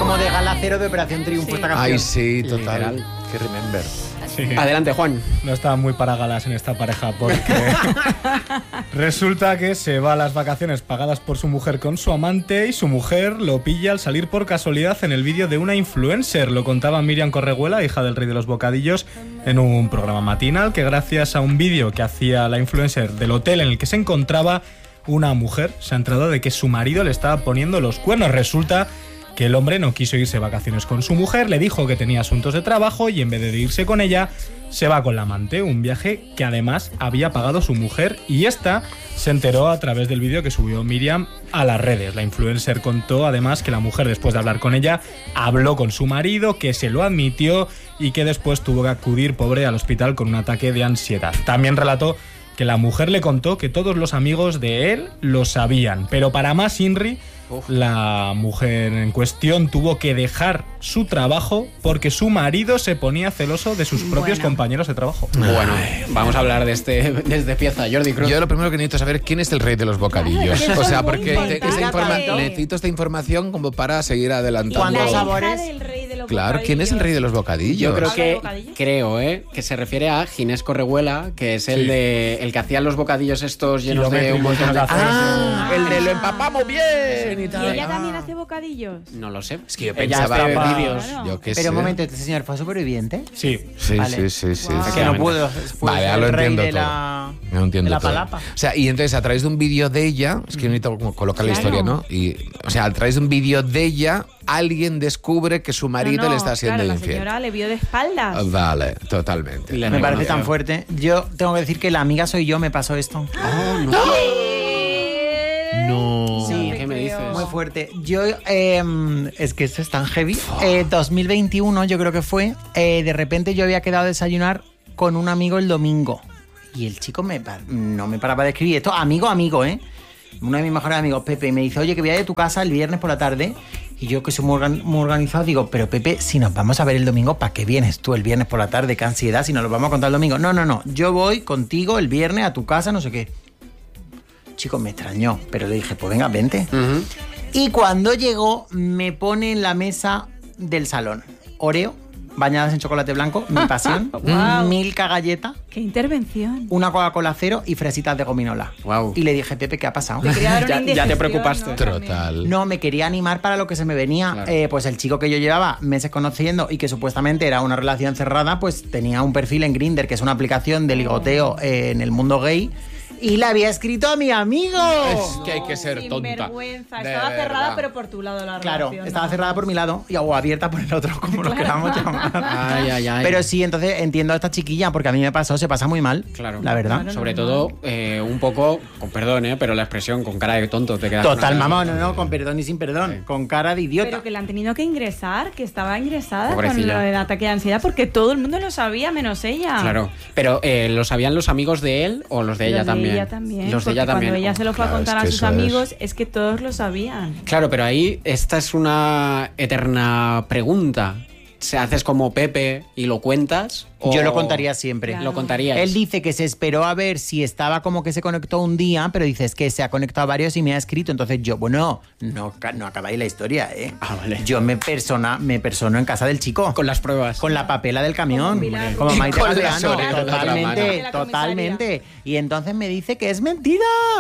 como de Gala Cero de Operación Triunfo esta canción. Ay, sí, total. Que remember. Sí. Adelante, Juan. No estaban muy para galas en esta pareja porque resulta que se va a las vacaciones pagadas por su mujer con su amante y su mujer lo pilla al salir por casualidad en el vídeo de una influencer. Lo contaba Miriam Correguela, hija del rey de los bocadillos, en un programa matinal que gracias a un vídeo que hacía la influencer del hotel en el que se encontraba, una mujer se ha enterado de que su marido le estaba poniendo los cuernos. Resulta que el hombre no quiso irse de vacaciones con su mujer, le dijo que tenía asuntos de trabajo y en vez de irse con ella, se va con la amante, un viaje que además había pagado su mujer, y esta se enteró a través del vídeo que subió Miriam a las redes. La influencer contó además que la mujer, después de hablar con ella, habló con su marido, que se lo admitió y que después tuvo que acudir, pobre, al hospital con un ataque de ansiedad. También relató que la mujer le contó que todos los amigos de él lo sabían, pero para más Inri, la mujer en cuestión tuvo que dejar su trabajo porque su marido se ponía celoso de sus propios compañeros de trabajo. Bueno, vamos a hablar desde pieza. Jordi Cruz. Yo lo primero que necesito es saber quién es el rey de los bocadillos. Claro, o sea, porque importante. necesito esta información como para seguir adelantando. ¿Cuántos sabores? Claro, ¿quién es el rey de los bocadillos? Yo creo que se refiere a Ginés Correguela, que es el que hacía los bocadillos estos llenos de un montón de el de lo empapamos bien y tal. ¿Y ella también hace bocadillos? No lo sé. Es que yo Ella pensaba hace ver vídeos. Yo qué Pero sé. un momento, ¿este señor fue superviviente? Sí. Sí, Vale. sí. Es que no puedo. Vale, ya lo entiendo todo. No entiendo de la todo. palapa. O sea, y entonces a través de un vídeo de ella, es que yo necesito como colocar la historia, ¿no? Y, o sea, a través de un vídeo de ella, alguien descubre que su marido le está haciendo claro, infiel. La señora le vio de espaldas. Vale, totalmente. Me parece tan fuerte. Yo tengo que decir que la amiga soy yo, me pasó esto. No. Sí, ¿Qué me dices? muy fuerte. Yo, es que esto es tan heavy. 2021 yo creo que fue, de repente yo había quedado a desayunar con un amigo el domingo. Y el chico no me paraba de escribir. Esto, amigo, uno de mis mejores amigos, Pepe, y me dice, oye, que voy a ir a tu casa el viernes por la tarde. Y yo, que soy muy organizado, digo, pero Pepe, si nos vamos a ver el domingo, ¿para qué vienes tú el viernes por la tarde? Qué ansiedad, si nos lo vamos a contar el domingo. No, yo voy contigo el viernes a tu casa, no sé qué. Chico, me extrañó, pero le dije, pues venga, vente. Y cuando llegó, me pone en la mesa del salón Oreo, bañadas en chocolate blanco, mi pasión, Wow. Milka galleta, ¡Qué intervención! una Coca-Cola cero y fresitas de gominola. Wow. Y le dije, Pepe, ¿qué ha pasado? Te quería dar una Ya te indigestión, preocupaste. ¿no? Total. No, me quería animar para lo que se me venía. Claro. Pues el chico que yo llevaba meses conociendo y que supuestamente era una relación cerrada, pues tenía un perfil en Grindr, que es una aplicación de ligoteo en el mundo gay. Y le había escrito a mi amigo. Es que hay que ser Sin tonta. vergüenza. De Estaba cerrada, verdad. pero por tu lado la Claro, relación. estaba ¿no? cerrada por mi lado o abierta por el otro, como lo queramos llamar. Ay. Pero sí, entonces entiendo a esta chiquilla, porque a mí me pasó, se pasa muy mal, Claro. la verdad. Claro. Sobre todo, un poco, con perdón, pero la expresión con cara de tonto te queda. Total, mamá, no, con perdón y sin perdón, con cara de idiota. Pero que la han tenido que ingresar, que estaba ingresada Pobrecilla. con lo del ataque de ansiedad, porque todo el mundo lo sabía, menos ella. Claro, pero ¿lo sabían los amigos de él o los de ella también? Ella también. Los de porque ella también. Cuando ella se lo fue a Claro, contar es que a sus eso es. amigos, es que todos lo sabían. Claro, pero ahí esta es una eterna pregunta. ¿Se haces como Pepe y lo cuentas? Yo o lo contaría siempre. Claro. Lo contarías. Él dice que se esperó a ver si estaba como que se conectó un día, pero dice es que se ha conectado a varios y me ha escrito. Entonces yo, bueno, no acabáis la historia, ¿eh? Ah, vale. Yo me persono en casa del chico. Con las pruebas. Con la papela del camión. Pilar. Como Maite Con las Galdeano. orejas de la Totalmente, mano. totalmente. Y entonces me dice que es mentira.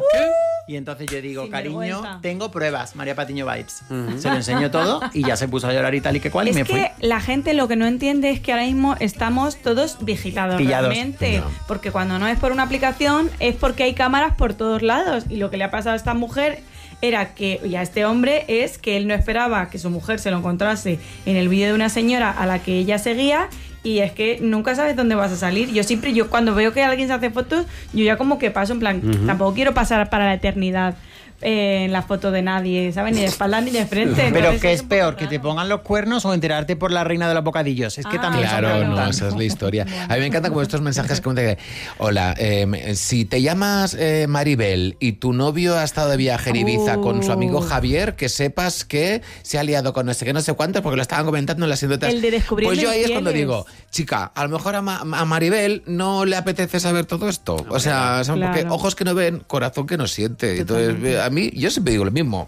Y entonces yo digo, Sin cariño, vergüenza. tengo pruebas, María Patiño Vibes. Se lo enseño todo y ya se puso a llorar y tal y que cual y Es me fui. que la gente lo que no entiende es que ahora mismo estamos todos vigilados Pillados. realmente. No. Porque cuando no es por una aplicación, es porque hay cámaras por todos lados. Y lo que le ha pasado a esta mujer era que, y a este hombre, es que él no esperaba que su mujer se lo encontrase en el vídeo de una señora a la que ella seguía. Y es que nunca sabes dónde vas a salir. Yo cuando veo que alguien se hace fotos, yo ya como que paso en plan, tampoco quiero pasar para la eternidad en la foto de nadie, ¿sabes? Ni de espalda ni de frente. Pero Entonces ¿qué es un poco peor? ¿Que raro. te pongan los cuernos o enterarte por la reina de los bocadillos? Es que también se Claro, preguntan. no, esa es la historia. A mí me encantan como estos mensajes que me dicen, hola, si te llamas Maribel y tu novio ha estado de viaje en Ibiza con su amigo Javier, que sepas que se ha liado con no sé qué, no sé cuántos, porque lo estaban comentando en las anécdotas. El de descubrir Pues yo ahí es infieles. cuando digo, chica, a lo mejor a Maribel no le apetece saber todo esto. O sea, porque Claro. ojos que no ven, corazón que no siente. Entonces, a mí, yo siempre digo lo mismo.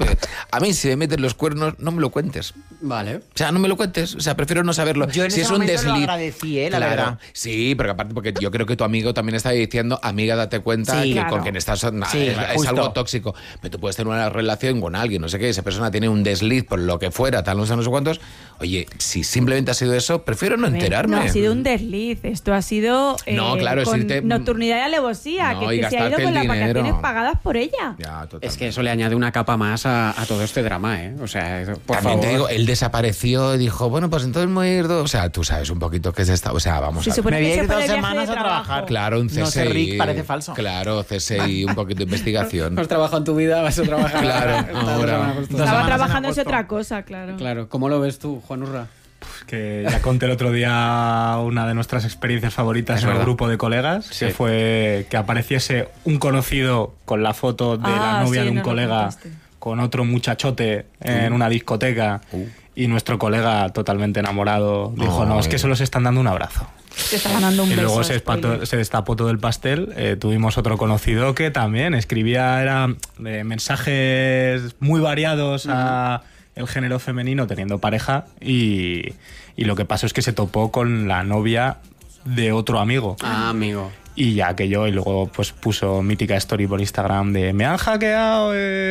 A mí, si me meten los cuernos, no me lo cuentes. Vale. O sea, no me lo cuentes. O sea, prefiero no saberlo. Yo en si ese es un momento lo desliz. agradecí, la Claro. verdad. Sí, pero aparte, porque yo creo que tu amigo también está diciendo, amiga, date cuenta Sí, que claro. con quien estás Sí, es justo. algo tóxico. Pero tú puedes tener una relación con alguien, no sé qué, esa persona tiene un desliz por lo que fuera, tal, no sé cuántos. Oye, si simplemente ha sido eso, prefiero no enterarme. No ha sido un desliz, esto ha sido No, claro, es con irte- nocturnidad y alevosía, No, que y se ha ido gastarte con el las dinero. vacaciones pagadas por ella. Ya, totalmente. Es que eso le añade una capa más a todo este drama, ¿eh? O sea, por También favor. te digo, él desapareció y dijo, bueno, pues entonces me voy a ir o sea, tú sabes un poquito qué es esta, o sea, vamos Se a ver. supone Me voy a que ir se fue 2 de viaje semanas de a trabajo. trabajar. Claro, un CSI. No sé, Rick, parece falso. Claro, CSI, un poquito de investigación. Has trabajado en tu vida, vas a trabajar. Claro, Estás ahora. acostumbrado. Dos Estaba semanas trabajando en es agosto. otra cosa, claro. Claro, ¿cómo lo ves tú, Juan Urra? Que ya conté el otro día una de nuestras experiencias favoritas Es en un verdad. grupo de colegas, Sí. que fue que apareciese un conocido con la foto de la novia sí, de un nos lo colega contaste. con otro muchachote en una discoteca y nuestro colega totalmente enamorado dijo, no, es que solo se están dando un abrazo. Te está ganando un Y beso. luego spoiler. se destapó todo el pastel. Tuvimos otro conocido que también escribía mensajes muy variados a el género femenino teniendo pareja y lo que pasó es que se topó con la novia de otro amigo. Ah, amigo. Y ya que yo, y luego pues puso mítica story por Instagram de me han hackeado.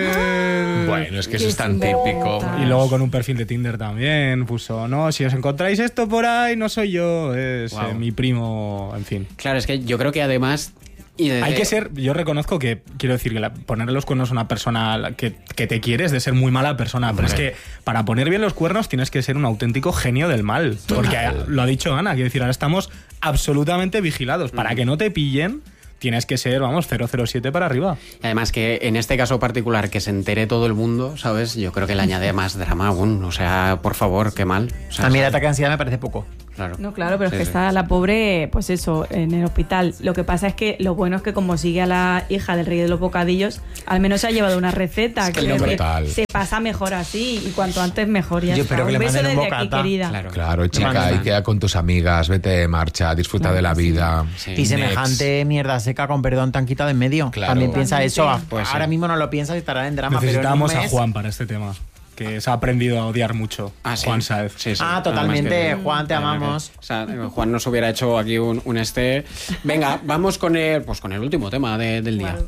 Bueno, es que eso Qué es tan sinvergüenza. típico. Y luego con un perfil de Tinder también puso, no, si os encontráis esto por ahí, no soy yo, es Guau. mi primo, en fin. Claro, es que yo creo que además... Hay que ser, yo reconozco que, quiero decir, que ponerle los cuernos a una persona que te quiere es de ser muy mala persona, pero es que para poner bien los cuernos tienes que ser un auténtico genio del mal. Porque lo ha dicho Ana, quiero decir, ahora estamos absolutamente vigilados. Para que no te pillen, tienes que ser, vamos, 007 para arriba. Y además que en este caso particular que se entere todo el mundo, ¿sabes? Yo creo que le añade más drama aún. O sea, por favor, qué mal. O sea, A mí el ataque de ansiedad me parece poco. Claro. No, claro, pero Sí, es que sí. está la pobre, pues eso, en el hospital. Lo que pasa es que lo bueno es que como sigue a la hija del rey de los bocadillos, al menos se ha llevado una receta. que que lo brutal. se pasa mejor así y cuanto antes mejor. Ya Yo está. espero que Un le beso manden un desde aquí, bocata. querida. Claro. Claro, chica, Mandan. y queda con tus amigas, vete de marcha, disfruta de la vida. Sí. Y semejante mierda seca, con perdón, tan quitado en medio. Claro. También piensa eso. Totalmente. Pues sí. Ahora mismo no lo piensas y estará en drama. Necesitábamos pero en un a mes- Juan para este tema, que se ha aprendido a odiar mucho. Ah, sí. Juan Saez. Sí, sí. Ah, Además totalmente. que- Juan, te amamos. O sea, Juan nos hubiera hecho aquí un Venga, vamos con el último tema del día.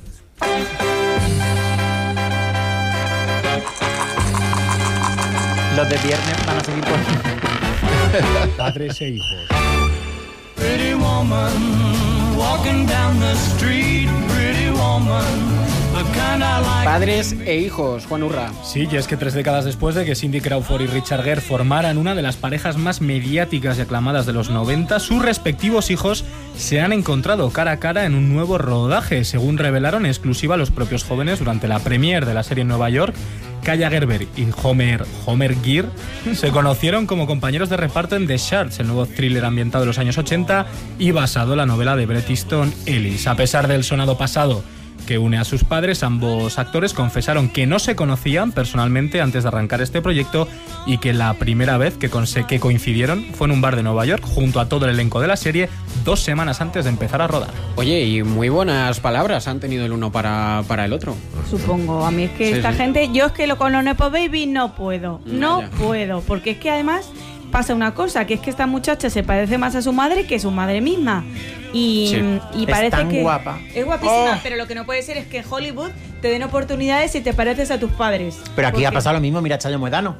Los de viernes van a seguir por... Padres e hijos. Pretty woman, walking down the street, pretty woman, the kind I like. Padres e hijos, Juan Urra. Sí, y es que 3 décadas después de que Cindy Crawford y Richard Gere formaran una de las parejas más mediáticas y aclamadas de los 90, sus respectivos hijos se han encontrado cara a cara en un nuevo rodaje, según revelaron en exclusiva los propios jóvenes durante la premiere de la serie en Nueva York. Kaya Gerber y Homer Gere se conocieron como compañeros de reparto en The Shards, el nuevo thriller ambientado en los años 80 y basado en la novela de Bret Easton Ellis. A pesar del sonado pasado que une a sus padres, ambos actores confesaron que no se conocían personalmente antes de arrancar este proyecto y que la primera vez que coincidieron fue en un bar de Nueva York junto a todo el elenco de la serie 2 semanas antes de empezar a rodar. Oye, y muy buenas palabras han tenido el uno para el otro. Supongo. A mí es que Sí, esta sí. gente, yo es que con los Nepo Baby no puedo. No Ya. puedo. Porque es que además pasa una cosa, que es que esta muchacha se parece más a su madre que su madre misma. Y, Sí. y Es parece tan que guapa. es guapísima, Oh. pero lo que no puede ser es que en Hollywood te den oportunidades si te pareces a tus padres. Pero aquí ha Porque- pasado lo mismo, mira Chayo Moedano.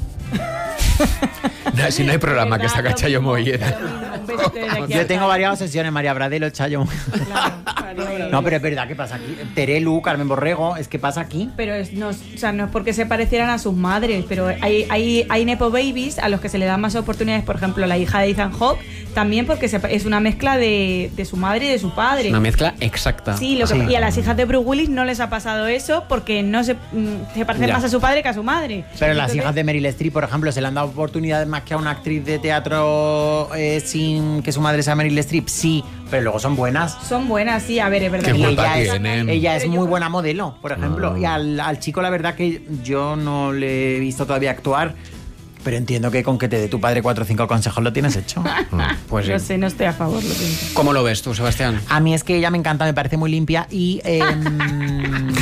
No, si no hay programa que ¿Verdad? saca Chayo Lo mismo, Molleda. lo mismo. Un besote desde aquí Yo al tengo Chayo. varias obsesiones, María Bradelo, Chayo Moedano. Claro. No, pero es verdad, ¿qué pasa aquí? Terelu, Carmen Borrego, es que pasa aquí. Pero no es porque se parecieran a sus madres, pero hay Nepo Babies a los que se le dan más oportunidades, por ejemplo, la hija de Ethan Hawke, también porque es una mezcla de su madre y de su padre. Una mezcla exacta. Sí, Sí. y a las hijas de Bruce Willis no les ha pasado eso porque no se parecen Ya. más a su padre que a su madre. Pero las Entonces, hijas de Meryl Streep, por ejemplo, se le han dado oportunidades más que a una actriz de teatro sin que su madre sea Meryl Streep. Sí, pero luego son buenas. son buenas, sí, a ver, es verdad. ¿Qué Y culpa ella tienen? ella es Pero yo- muy buena modelo, por ejemplo. Y al chico, la verdad que yo no le he visto todavía actuar, pero entiendo que con que te dé tu padre 4 o 5 consejos lo tienes hecho. Pues No sí. sé, no estoy a favor, lo siento. ¿Cómo lo ves tú, Sebastián? A mí es que ella me encanta, me parece muy limpia y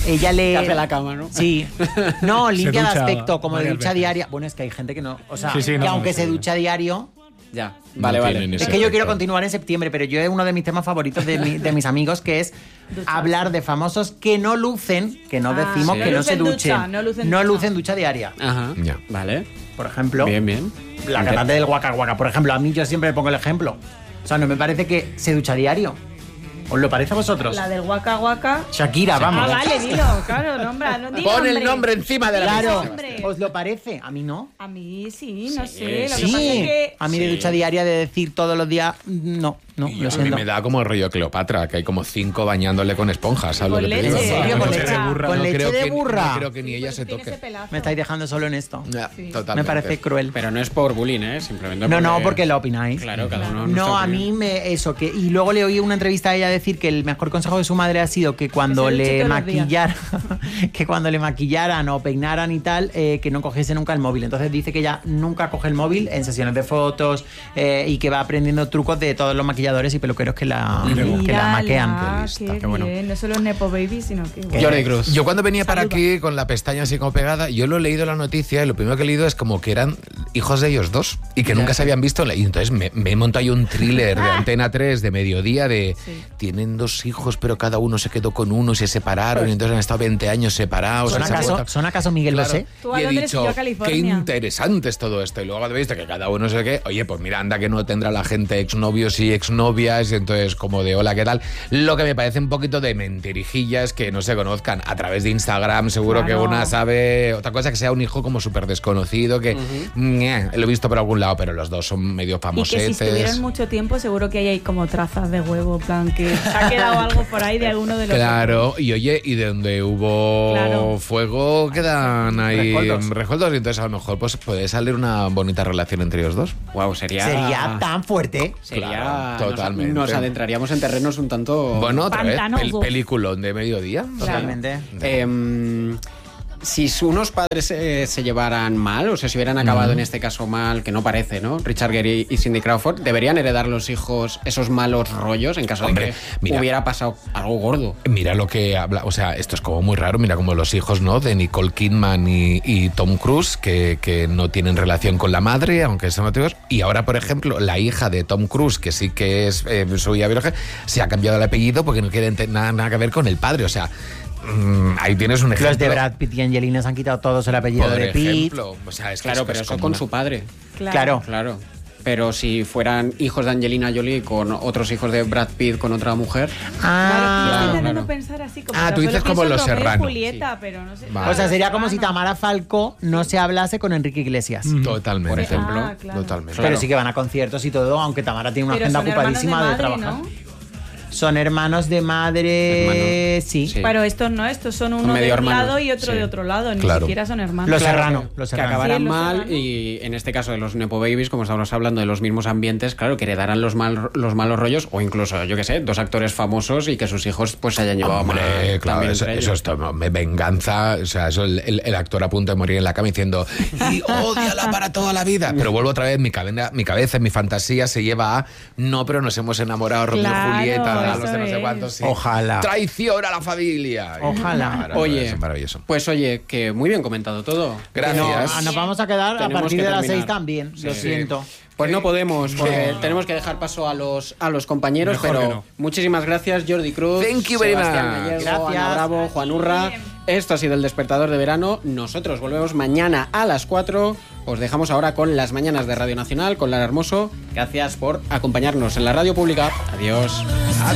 ella le... Que hace la cama, ¿no? Sí. No, limpia de ducha aspecto, como de varias ducha veces. diaria. Bueno, es que hay gente que no... O sea, Sí, sí, que no, aunque no, se sí. ducha diario... Ya, No vale, vale. tienen Es ese que yo quiero efecto. continuar en septiembre, pero yo es uno de mis temas favoritos de mis amigos, que es hablar de famosos que no lucen, que no decimos sí. que no se lucen duchen. ducha, no lucen ducha diaria. Ajá. Ya. Vale. Por ejemplo, Bien, bien. la cantante del Waka Waka. Por ejemplo, a mí yo siempre pongo el ejemplo. O sea, no me parece que se ducha diario. ¿Os lo parece a vosotros? La del Waka Waka. Shakira, vamos. Ah, vale, dilo, claro, nombra, no diga Pon el nombre encima de la Claro, mesa. hombre. ¿os lo parece? A mí no. A mí sí, no sé. Lo que Sí, pasa es que... a mí de ducha diaria de decir todos los días, no, Y lo a mí siento. me da como el rollo Cleopatra, que hay como 5 bañándole con esponjas, ¿sabes Con lo que te digo? leche. ¿En serio? Con ¿Con leche de burra. ¿Con No leche creo de que- burra? No creo que ni ella se Tiene ese toque. pelazo. Me estáis dejando solo en esto. Ya, Sí. totalmente. Me parece cruel. Pero no es por bullying, ¿eh? Simplemente No, porque lo opináis. Claro, cada uno... No, a mí eso que y luego le oí una entrevista a ella decir que el mejor consejo de su madre ha sido que cuando Que se duche le todos los días. maquillaran, que cuando le maquillaran o peinaran y tal, que no cogiese nunca el móvil. Entonces dice que ella nunca coge el móvil en sesiones de fotos y que va aprendiendo trucos de todos los maquilladores y peluqueros que la maquean. Mírala, lista, qué qué bueno. bien. No solo es Nepo Baby, sino que... Jordi Cruz. Yo cuando venía para Saluda. aquí con la pestaña así como pegada, yo lo he leído la noticia y lo primero que he leído es como que eran hijos de ellos dos y que nunca se habían visto. Y entonces me he montado ahí un thriller de Antena 3 de mediodía de Sí. tienen 2 hijos pero cada uno se quedó con uno y se separaron y entonces han estado 20 años separados. ¿Son acaso Miguel Claro. Bosé? Tú a Y he Londres y dicho, yo a qué California. interesante es todo esto. Y luego habéis visto que cada uno sé qué. Oye, pues mira, anda que no tendrá la gente exnovios y exnovias. Y entonces, como de hola, ¿qué tal? Lo que me parece un poquito de mentirijillas que no se conozcan. A través de Instagram, seguro Claro. que una sabe. Otra cosa que sea un hijo como súper desconocido, que lo he visto por algún lado, pero los dos son medio Y que si famosetes. estuvieron mucho tiempo, seguro que ahí como trazas de huevo, en plan que se ha quedado algo por ahí de alguno de los Claro, y oye, y de donde hubo Claro. fuego quedan ahí Rescoldos. rescoldos, y entonces a lo mejor pues puede salir una bonita relación entre ellos dos. Wow, sería... Sería tan fuerte. Sería... Claro, totalmente. Nos adentraríamos en terrenos un tanto... Bueno, otra vez, Pantanoso. peliculón de mediodía. Totalmente. Si unos padres se llevaran mal, o sea, si hubieran acabado en este caso mal, que no parece, ¿no? Richard Gere y Cindy Crawford, ¿deberían heredar los hijos esos malos rollos en caso Hombre, de que mira. hubiera pasado algo gordo? Mira lo que habla, o sea, esto es como muy raro, mira como los hijos, ¿no? De Nicole Kidman y Tom Cruise, que no tienen relación con la madre, aunque son motivos. Y ahora, por ejemplo, la hija de Tom Cruise, que sí que es su hija biológica, se ha cambiado el apellido porque no quiere nada que ver con el padre, o sea... ahí tienes un ejemplo. Los de Brad Pitt y Angelina se han quitado todos el apellido Por de Pitt. ejemplo, o sea, es que Claro, es pero eso como con una- su padre. Claro. Claro. Pero si fueran hijos de Angelina Jolie con otros hijos de Brad Pitt con otra mujer... Claro, yo estoy intentando claro. pensar así como... Ah, yo tú dices solo como pienso Los en Romeo y Serrano. Julieta, pero no sé. Vale. O sea, sería como si Serrano. Tamara Falcó no se hablase con Enrique Iglesias. Totalmente. Por ejemplo. Ah, claro. Totalmente. Pero sí que van a conciertos y todo, aunque Tamara tiene una Pero agenda son hermanos ocupadísima de, madre, trabajar. ¿no? Son hermanos de madre, Hermanos. sí. Sí. Pero estos no, estos son uno medio de un hermanos, lado y otro sí. de otro lado, ni Claro. siquiera son hermanos. Los Claro, Serrano, que- los que Serrano. acabarán Sí, Los mal Serrano. y en este caso de los Nepo Babies, como estábamos hablando de los mismos ambientes, claro, que heredarán los malos rollos o incluso, yo qué sé, 2 actores famosos y que sus hijos pues se hayan llevado mal. Hombre, claro, también eso entre es ellos. todo, venganza, o sea, eso el actor a punto de morir en la cama diciendo y ódiala para toda la vida. Pero vuelvo otra vez, mi cabeza, mi fantasía se lleva a no, pero nos hemos enamorado, Romeo Claro, y Julieta, eso los de no sé es. cuántos. Sí. Ojalá. Traición a la familia. Ojalá. Maravilloso, Oye, maravilloso. pues oye, que muy bien comentado todo. Gracias. Nos vamos a quedar a Tenemos partir que de las terminar. 6 también, lo Sí. siento. Pues no podemos, porque tenemos que dejar paso a los compañeros, Mejor pero que no. muchísimas gracias, Jordi Cruz, Thank you very Sebastián much. Gallego, Gracias. Ana Bravo, Juan Urra. Esto ha sido el Despertador de Verano. Nosotros volvemos mañana a las 4. Os dejamos ahora con las mañanas de Radio Nacional, con Lara Hermoso. Gracias por acompañarnos en la radio pública. Adiós.